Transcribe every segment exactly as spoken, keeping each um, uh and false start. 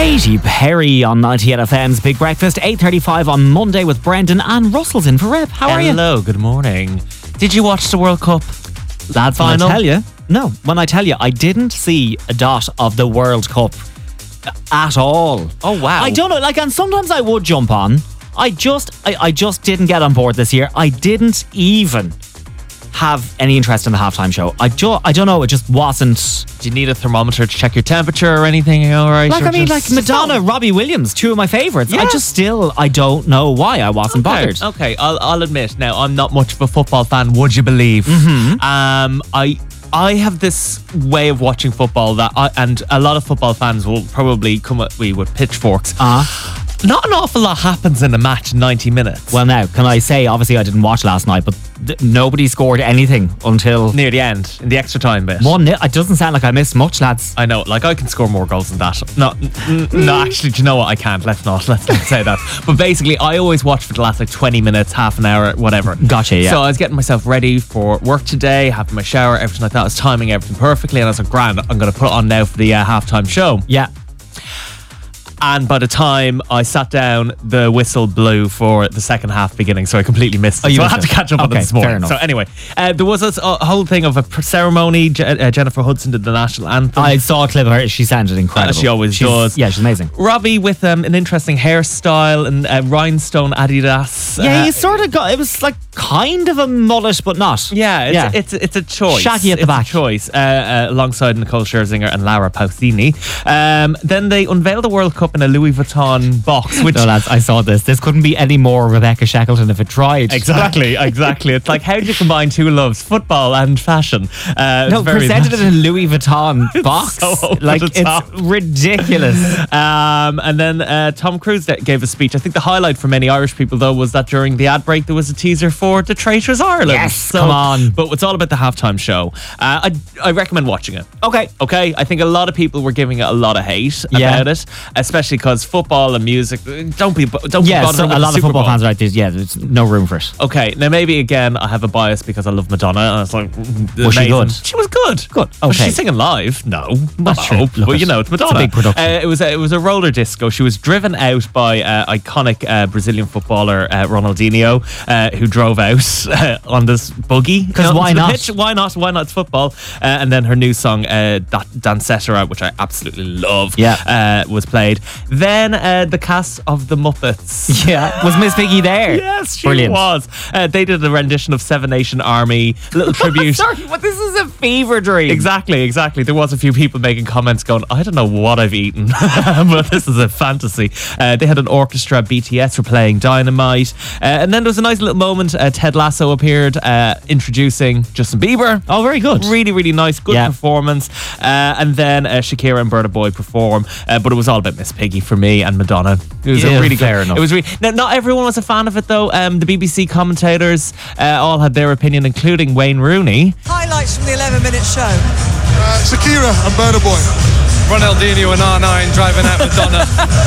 Katy Perry on ninety-eight F M's Big Breakfast, eight thirty-five on Monday with Brendan, and Russell's in for Reb. How are you? Hello, good morning. Did you watch the World Cup? Lads, when Final? I tell you, no, when I tell you, I didn't see a dot of the World Cup at all. Oh, wow. I don't know, like, and sometimes I would jump on. I just, I, I just didn't get on board this year. I didn't even have any interest in the halftime show. I just, I don't know, it just wasn't. Do you need a thermometer to check your temperature or anything? Are you all right? Like, Or I mean, like just- Madonna, Robbie Williams, two of my favourites. Yeah. I just still, I don't know why I wasn't Okay, bothered. Okay, I'll, I'll admit now, I'm not much of a football fan, would you believe? Mm-hmm. Um, I I have this way of watching football that, I, and a lot of football fans will probably come at me with pitchforks. Uh-huh. Not an awful lot happens in a match in ninety minutes. Well, now, can I say, obviously I didn't watch last night, but th- nobody scored anything until Near the end, in the extra time bit. one nil. It doesn't sound like I missed much, lads. I know, like I can score more goals than that. No, n- no, actually, do you know what? I can't. Let's not. Let's not say that. But basically, I always watch for the last like twenty minutes, half an hour, whatever. Gotcha, yeah. So I was getting myself ready for work today, having my shower, everything like that. I was timing everything perfectly, and I was like, grand, I'm going to put it on now for the uh, halftime show. Yeah. And by the time I sat down, the whistle blew for the second half beginning, so I completely missed it. Oh, you so I missed had to it. catch up on Okay, it this morning. fair enough. So anyway, uh, there was a, a whole thing of a pr- ceremony. Je- uh, Jennifer Hudson did the national anthem. I saw a clip of her. She sounded incredible. Uh, she always She's- does. Yeah, she's amazing. Robbie with um, an interesting hairstyle and uh, rhinestone Adidas. Yeah, uh, you sort of got, it was like kind of a mullet, but not. Yeah, it's, Yeah. it's it's a choice. Shaggy at the it's back. a choice uh, uh, alongside Nicole Scherzinger and Laura Pausini. Um, then they unveiled the World Cup in a Louis Vuitton box, which No, lads, I saw this. This couldn't be any more Rebecca Shackleton if it tried. exactly, exactly. It's like, how do you combine two loves, football and fashion? Uh, No, it's very presented in a Louis Vuitton box. so over like, the it's top. ridiculous. Um, and then uh, Tom Cruise de- gave a speech. I think the highlight for many Irish people, though, was that during the ad break there was a teaser for The Traitors Ireland. Yes, come on. But it's all about the halftime show. Uh, I, I recommend watching it. Okay. Okay, I think a lot of people were giving it a lot of hate Yeah. about it, especially because football and music. Don't be, don't Yeah, be bothered so with a the lot of Super football Bowl. fans are like, there's, yeah, there's no room for it. Okay, now maybe again I have a bias because I love Madonna, and it's like, mm, Was she amazing. good? She was good. Good, Was okay. she singing live? No, That's no. true. Look But it. you know, it's It's a Madonna. big production. Uh, it was a, it was a roller disco. She was driven out by uh, iconic uh, Brazilian footballer uh, Ronaldinho, uh, who drove out uh, on this buggy. 'Cause you know, why to the not? pitch. Why not? Why not? It's football. Uh, and then her new song, uh, Da- Dancetera, which I absolutely love, Yeah. uh, was played. Then uh, the cast of the Muppets. Yeah. Was Miss Piggy there? Yes, she Brilliant. was. Uh, they did a rendition of Seven Nation Army, little tribute. Sorry, but this is a fever dream. Exactly, exactly. There was a few people making comments going, I don't know what I've eaten, but this is a fantasy. Uh, they had an orchestra, B T S were playing Dynamite. Uh, and then there was a nice little moment. Uh, Ted Lasso appeared, uh, introducing Justin Bieber. Oh, very good. Really, really nice, good Yeah. performance. Uh, and then uh, Shakira and Burna Boy perform. Uh, but it was all about Miss Piggy for me and Madonna. It was Yeah, a really fair good. enough. It was really. Now, not everyone was a fan of it though. Um, the B B C commentators uh, all had their opinion, including Wayne Rooney. Highlights from the eleven minute show. Uh, Shakira and Burna Boy. Ronaldinho and R nine driving out Madonna.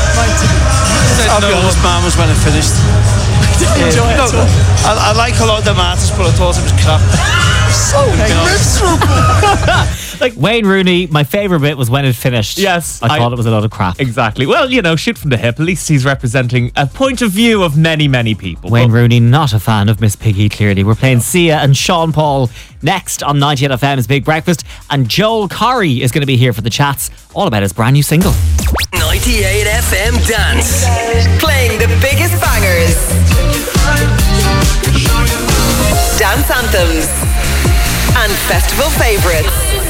Said I'll no be honest, man, was when it finished. Enjoy it. No, I, I like a lot of the matters, but I thought it was crap. So miserable. Like Wayne Rooney, my favourite bit was when it finished. Yes, I, I- thought it was a lot of crap. Exactly. Well, you know, shoot from the hip. At least he's representing a point of view of many, many people. Wayne But- Rooney, not a fan of Miss Piggy, clearly. We're playing Sia and Sean Paul next on ninety-eight F M's Big Breakfast. And Joel Corry is going to be here for the chats, all about his brand new single. ninety-eight F M Dance. Playing the biggest bangers. Dance anthems. And festival favourites.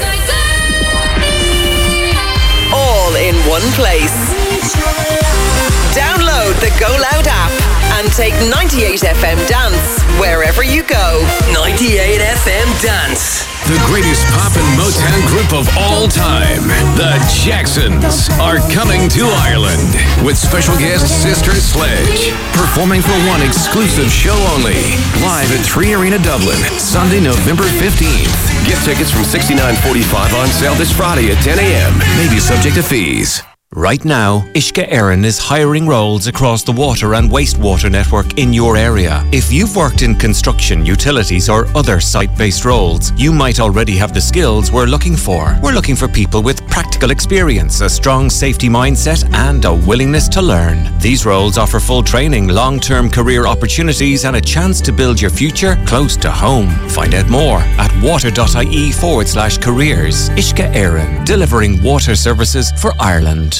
All in one place. Download the Go Loud app and take ninety-eight F M Dance wherever you go. ninety-eight F M Dance. The greatest pop and Motown group of all time, the Jacksons, are coming to Ireland with special guest Sister Sledge, performing for one exclusive show only, live at Three Arena Dublin, Sunday, November fifteenth. Get tickets from sixty-nine forty-five on sale this Friday at ten a.m. Maybe subject to fees. Right now, Ishka Éireann is hiring roles across the water and wastewater network in your area. If you've worked in construction, utilities or other site-based roles, you might already have the skills we're looking for. We're looking for people with practical experience, a strong safety mindset and a willingness to learn. These roles offer full training, long-term career opportunities and a chance to build your future close to home. Find out more at water.ie forward slash careers. Ishka Éireann, delivering water services for Ireland.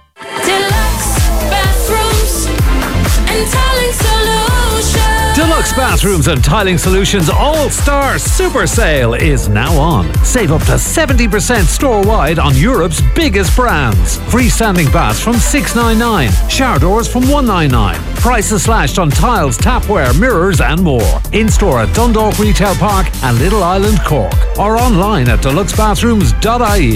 Deluxe bathrooms and tiling solutions. Deluxe Bathrooms and Tiling Solutions All-Star Super Sale is now on. Save up to seventy percent store-wide on Europe's biggest brands. Freestanding baths from six ninety-nine, shower doors from one ninety-nine. Prices slashed on tiles, tapware, mirrors and more. In-store at Dundalk Retail Park and Little Island, Cork. Or online at deluxe bathrooms dot I E.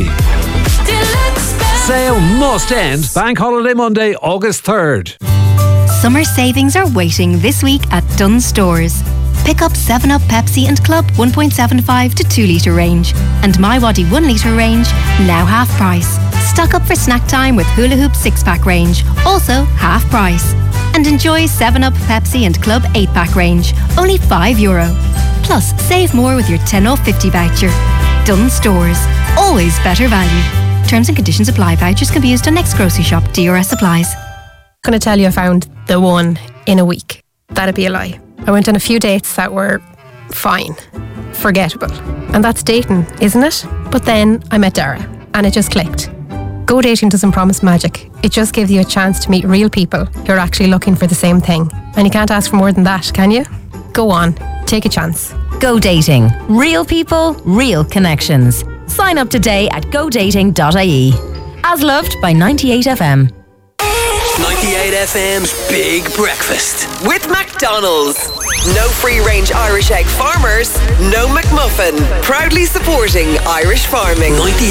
Deluxe Sale must end Bank Holiday Monday, August third. Summer savings are waiting this week at Dunnes Stores. Pick up seven up Pepsi and Club one point seven five to two litre range and MyWadi one litre range, now half price. Stock up for snack time with Hula Hoop six pack range, also half price. And enjoy seven up Pepsi and Club eight pack range, only five euro. Plus, save more with your ten off fifty voucher. Dunnes Stores, always better value. Terms and conditions apply. Vouchers can be used on next grocery shop. D R S applies. I'm going to tell you I found the one in a week. That'd be a lie. I went on a few dates that were fine, forgettable. And that's dating, isn't it? But then I met Dara and it just clicked. Go dating doesn't promise magic. It just gives you a chance to meet real people who are actually looking for the same thing. And you can't ask for more than that, can you? Go on, take a chance. Go dating. Real people, real connections. Sign up today at go dating dot I E. As loved by ninety-eight F M. ninety-eight F M's Big Breakfast with McDonald's. No free-range Irish egg farmers, no McMuffin. Proudly supporting Irish farming.